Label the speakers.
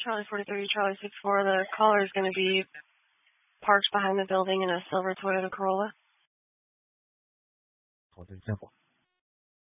Speaker 1: Charlie 43, Charlie 64. The caller is going to be parked behind the building in a silver Toyota Corolla.
Speaker 2: Hold it simple.